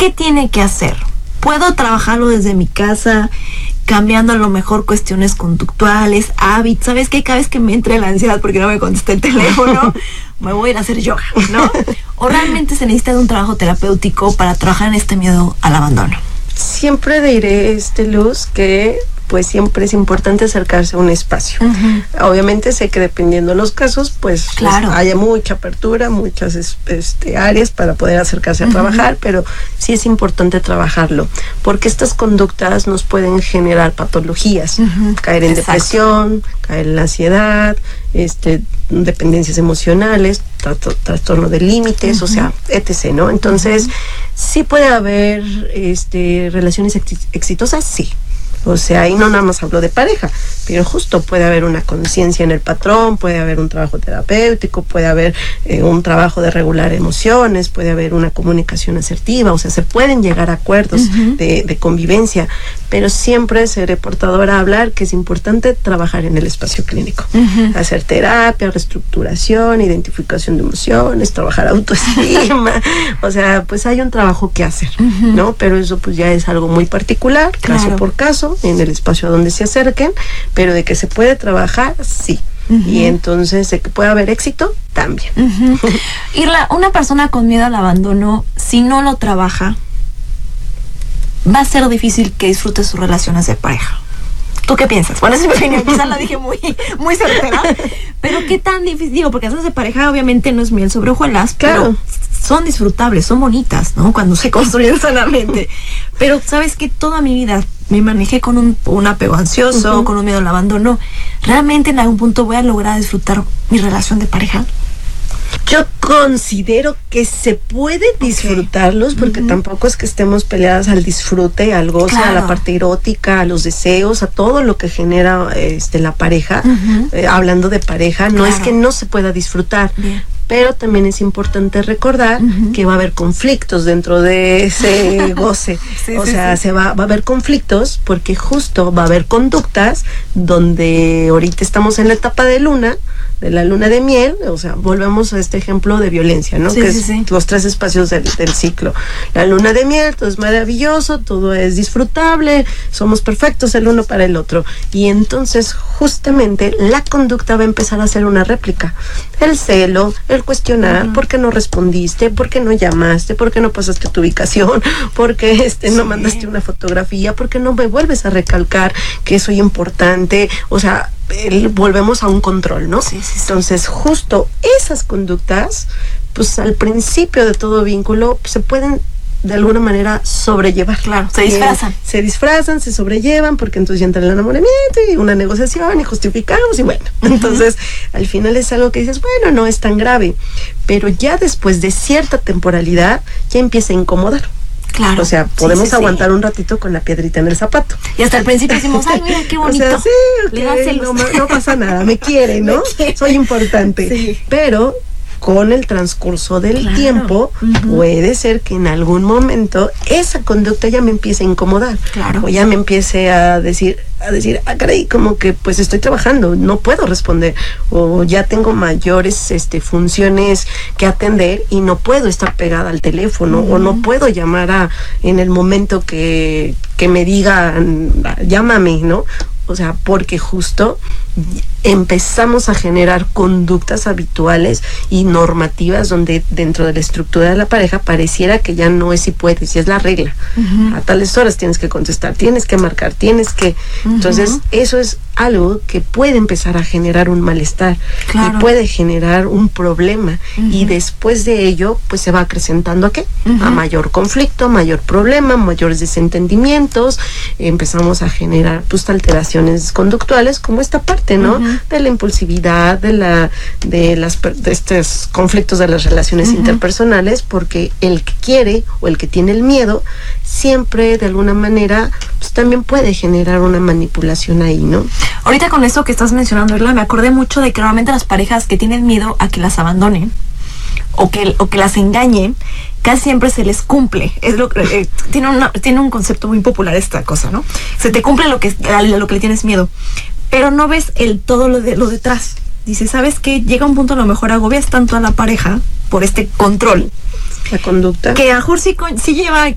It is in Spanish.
¿qué tiene que hacer? ¿Puedo trabajarlo desde mi casa, cambiando a lo mejor cuestiones conductuales, hábitos? ¿Sabes qué? Cada vez que me entre la ansiedad porque no me contesta el teléfono, me voy a ir a hacer yoga, ¿no? ¿O realmente se necesita de un trabajo terapéutico para trabajar en este miedo al abandono? Siempre diré, Luz, que pues siempre es importante acercarse a un espacio. Obviamente sé que dependiendo de los casos, pues, claro, haya mucha apertura, muchas áreas para poder acercarse a trabajar, pero sí es importante trabajarlo, porque estas conductas nos pueden generar patologías, caer en depresión, caer en la ansiedad, dependencias emocionales, trastorno de límites, o sea, etc., ¿no? Entonces, sí puede haber relaciones exitosas, sí. O sea, ahí no nada más hablo de pareja, pero justo puede haber una conciencia en el patrón, puede haber un trabajo terapéutico, puede haber un trabajo de regular emociones, puede haber una comunicación asertiva, o sea, se pueden llegar a acuerdos de convivencia, pero siempre seré portadora a hablar que es importante trabajar en el espacio clínico, hacer terapia, reestructuración, identificación de emociones, trabajar autoestima, o sea, pues hay un trabajo que hacer, ¿no? Pero eso pues ya es algo muy particular, caso por caso, en el espacio a donde se acerquen, pero de que se puede trabajar, sí. Y entonces de que puede haber éxito, también. Irla, una persona con miedo al abandono, si no lo trabaja, va a ser difícil que disfrute sus relaciones de pareja. ¿Tú qué piensas? Bueno, esa es mi opinión, quizás la dije muy certera, pero ¿qué tan difícil? Digo, porque las de pareja obviamente no es miel sobre hojuelas, pero son disfrutables, son bonitas, ¿no? Cuando se construyen sanamente. Pero, ¿sabes qué? Toda mi vida me manejé con un apego ansioso, con un miedo al abandono. ¿Realmente en algún punto voy a lograr disfrutar mi relación de pareja? Yo considero que se puede disfrutarlos, porque tampoco es que estemos peleadas al disfrute, al goce, a la parte erótica, a los deseos, a todo lo que genera la pareja. Hablando de pareja, no es que no se pueda disfrutar. Pero también es importante recordar que va a haber conflictos dentro de ese goce. Se va a haber conflictos porque justo va a haber conductas donde ahorita estamos en la etapa de la luna de miel, o sea, volvemos a este ejemplo de violencia, ¿no? Que es los 3 espacios del ciclo. La luna de miel, todo es maravilloso, todo es disfrutable, somos perfectos el uno para el otro. Y entonces, justamente, la conducta va a empezar a hacer una réplica. El celo, el cuestionar, ¿por qué no respondiste? ¿Por qué no llamaste? ¿Por qué no pasaste tu ubicación? ¿Por qué no mandaste una fotografía? ¿Por qué no me vuelves a recalcar que soy importante? O sea, volvemos a un control, ¿no? Entonces, justo esas conductas, pues al principio de todo vínculo, se pueden de alguna manera sobrellevar. Claro, se disfrazan. Se disfrazan, se sobrellevan, porque entonces ya entra el enamoramiento y una negociación y justificamos y bueno. Entonces, al final es algo que dices, bueno, no es tan grave, pero ya después de cierta temporalidad ya empieza a incomodar. Claro. O sea, podemos aguantar un ratito con la piedrita en el zapato. Y hasta el principio decimos, ay, mira qué bonito. O sea, no pasa nada, me quiere, ¿no? Soy importante. Pero con el transcurso del tiempo, puede ser que en algún momento esa conducta ya me empiece a incomodar. O ya me empiece a decir, caray, como que pues estoy trabajando, no puedo responder, o ya tengo mayores funciones que atender y no puedo estar pegada al teléfono, o no puedo llamar en el momento que me digan, llámame, ¿no? O sea, porque justo empezamos a generar conductas habituales y normativas donde dentro de la estructura de la pareja pareciera que ya no es si puedes, ya es la regla. A tales horas tienes que contestar, tienes que marcar, tienes que... Entonces, eso es algo que puede empezar a generar un malestar y puede generar un problema. Y después de ello, pues se va acrecentando ¿a qué? A mayor conflicto, mayor problema, mayores desentendimientos. Empezamos a generar pues alteraciones conductuales como esta parte, ¿no? De la impulsividad, de estos conflictos de las relaciones interpersonales, porque el que quiere o el que tiene el miedo siempre de alguna manera pues también puede generar una manipulación ahí, ¿no? Ahorita con eso que estás mencionando, Irla, me acordé mucho de que normalmente las parejas que tienen miedo a que las abandonen o que las engañen, casi siempre se les cumple. Es lo que tiene un concepto muy popular esta cosa, ¿no? Se te cumple lo que le tienes miedo, pero no ves todo lo detrás. Dice, ¿sabes qué? Llega un punto a lo mejor agobias tanto a la pareja por este control, la conducta, que a lo mejor sí lleva